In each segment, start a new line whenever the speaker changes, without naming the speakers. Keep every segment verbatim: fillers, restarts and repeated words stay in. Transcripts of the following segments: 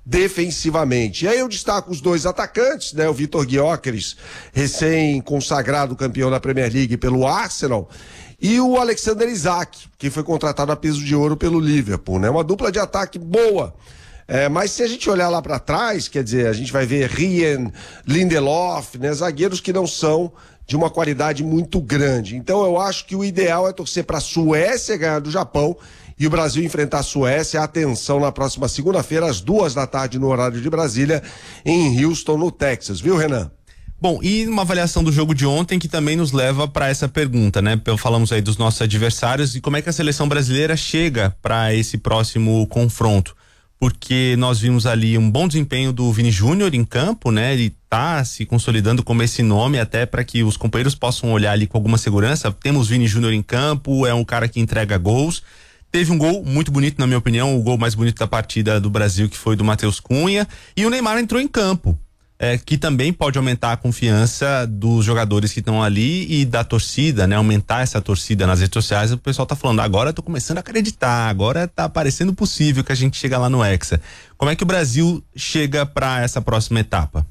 defensivamente. E aí eu destaco os dois atacantes, né? O Vitor Gyökeres, recém-consagrado campeão da Premier League pelo Arsenal, e o Alexander Isak, que foi contratado a peso de ouro pelo Liverpool, né? Uma dupla de ataque boa. É, mas se a gente olhar lá para trás, quer dizer, a gente vai ver Rien, Lindelof, né? Zagueiros que não são de uma qualidade muito grande. Então eu acho que o ideal é torcer para a Suécia ganhar do Japão e o Brasil enfrentar a Suécia. Atenção, na próxima segunda-feira, às duas da tarde, no horário de Brasília, em Houston, no Texas. Viu, Renan?
Bom, e uma avaliação do jogo de ontem que também nos leva para essa pergunta, né? Falamos aí dos nossos adversários e como é que a seleção brasileira chega para esse próximo confronto. Porque nós vimos ali um bom desempenho do Vini Júnior em campo, né? Ele tá se consolidando como esse nome até para que os companheiros possam olhar ali com alguma segurança. Temos Vini Júnior em campo, é um cara que entrega gols. Teve um gol muito bonito, na minha opinião, o gol mais bonito da partida do Brasil, que foi do Matheus Cunha. E o Neymar entrou em campo, é, que também pode aumentar a confiança dos jogadores que estão ali e da torcida, né? Aumentar essa torcida nas redes sociais. O pessoal tá falando, agora eu tô começando a acreditar, agora tá parecendo possível que a gente chega lá no Hexa. Como é que o Brasil chega para essa próxima etapa?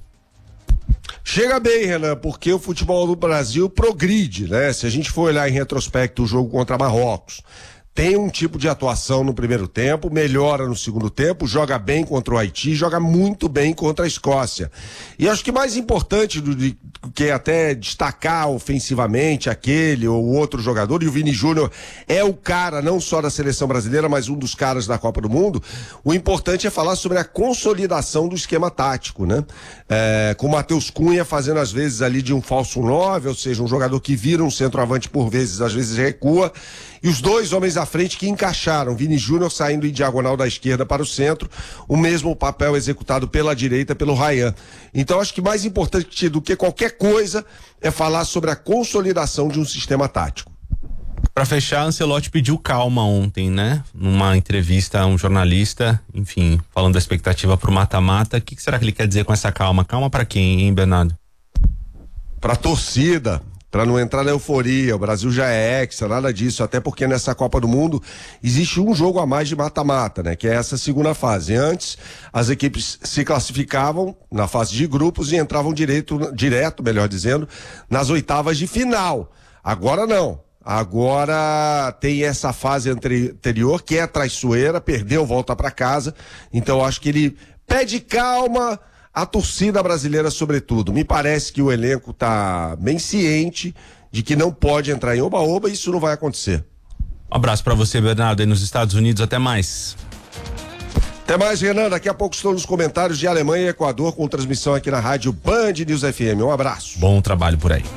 Chega bem, Renan, porque o futebol do Brasil progride, né? Se a gente for olhar em retrospecto o jogo contra Marrocos, tem um tipo de atuação no primeiro tempo, melhora no segundo tempo, joga bem contra o Haiti, joga muito bem contra a Escócia. E acho que mais importante do que até destacar ofensivamente aquele ou outro jogador, e o Vini Júnior é o cara não só da seleção brasileira, mas um dos caras da Copa do Mundo, o importante é falar sobre a consolidação do esquema tático, né? É, com o Matheus Cunha fazendo às vezes ali de um falso nove, ou seja, um jogador que vira um centroavante por vezes, às vezes recua, e os dois homens à frente que encaixaram, Vini Júnior saindo em diagonal da esquerda para o centro, o mesmo papel executado pela direita pelo Ryan. Então acho que mais importante do que qualquer coisa é falar sobre a consolidação de um sistema tático.
Para fechar, Ancelotti pediu calma ontem, né? Numa entrevista a um jornalista, enfim, falando da expectativa pro mata-mata. O que, que será que ele quer dizer com essa calma? Calma para quem, hein, Bernardo?
Pra torcida, para não entrar na euforia, o Brasil já é hexa, nada disso, até porque nessa Copa do Mundo existe um jogo a mais de mata-mata, né? Que é essa segunda fase. Antes, as equipes se classificavam na fase de grupos e entravam direto, direto, melhor dizendo, nas oitavas de final. Agora não. Agora tem essa fase anterior que é traiçoeira, perdeu, volta para casa. Então acho que ele pede calma a torcida brasileira, sobretudo. Me parece que o elenco tá bem ciente de que não pode entrar em oba-oba e isso não vai acontecer.
Um abraço para você, Bernardo, aí nos Estados Unidos. Até mais.
Até mais, Renan. Daqui a pouco estou nos comentários de Alemanha e Equador com transmissão aqui na rádio Band News F M. Um abraço.
Bom trabalho por aí.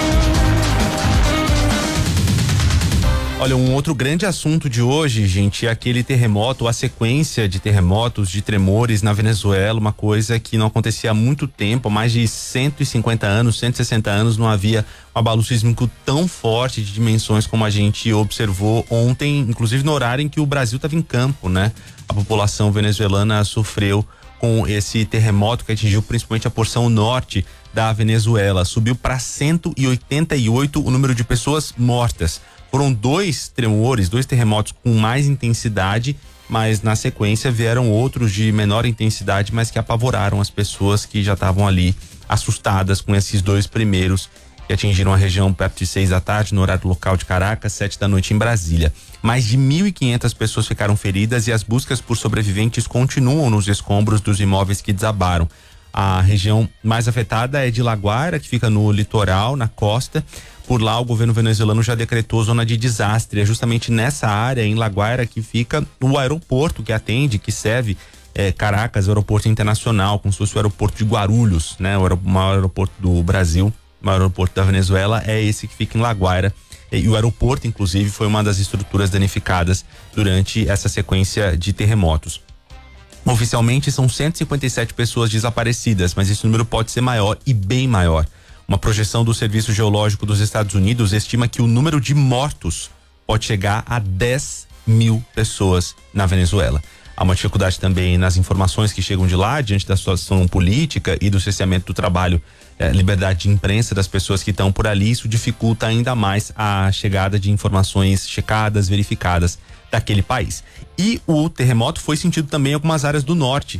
Olha, um outro grande assunto de hoje, gente, é aquele terremoto, a sequência de terremotos, de tremores na Venezuela, uma coisa que não acontecia há muito tempo, há mais de cento e cinquenta anos, cento e sessenta anos, não havia um abalo sísmico tão forte de dimensões como a gente observou ontem, inclusive no horário em que o Brasil estava em campo, né? A população venezuelana sofreu com esse terremoto que atingiu principalmente a porção norte da Venezuela. Subiu para cento e oitenta e oito o número de pessoas mortas. Foram dois tremores, dois terremotos com mais intensidade, mas na sequência vieram outros de menor intensidade, mas que apavoraram as pessoas que já estavam ali assustadas com esses dois primeiros que atingiram a região perto de seis da tarde no horário local de Caracas, sete da noite em Brasília. Mais de mil e quinhentas pessoas ficaram feridas e as buscas por sobreviventes continuam nos escombros dos imóveis que desabaram. A região mais afetada é de La Guaira, que fica no litoral, na costa. Por lá, o governo venezuelano já decretou zona de desastre. É justamente nessa área, em La Guaira, que fica o aeroporto que atende, que serve é, Caracas, aeroporto internacional, como se fosse o aeroporto de Guarulhos, né? O maior aeroporto do Brasil, o maior aeroporto da Venezuela é esse que fica em La Guaira. E o aeroporto, inclusive, foi uma das estruturas danificadas durante essa sequência de terremotos. Oficialmente são cento e cinquenta e sete pessoas desaparecidas, mas esse número pode ser maior e bem maior. Uma projeção do Serviço Geológico dos Estados Unidos estima que o número de mortos pode chegar a dez mil pessoas na Venezuela. Há uma dificuldade também nas informações que chegam de lá, diante da situação política e do cerceamento do trabalho, eh, liberdade de imprensa das pessoas que estão por ali. Isso dificulta ainda mais a chegada de informações checadas, verificadas daquele país. E o terremoto foi sentido também em algumas áreas do norte